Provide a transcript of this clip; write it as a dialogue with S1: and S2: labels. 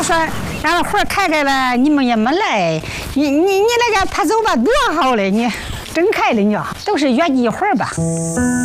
S1: 说俺活开开了，你们也没来，你那个他走吧多好嘞，你真开了呢，都是月季活吧。